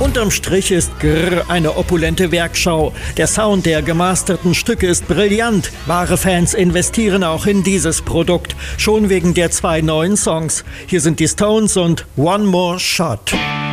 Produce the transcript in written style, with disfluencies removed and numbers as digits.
Unterm Strich ist Grrr eine opulente Werkschau. Der Sound der gemasterten Stücke ist brillant. Wahre Fans investieren auch in dieses Produkt. Schon wegen der 2 neuen Songs. Hier sind die Stones und One More Shot.